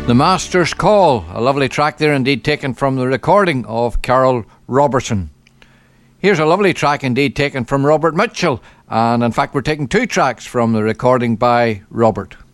The Master's Call, a lovely track there indeed, taken from the recording of Carol Robertson. Here's a lovely track indeed taken from Robert Mitchell, and in fact we're taking two tracks from the recording by Robert.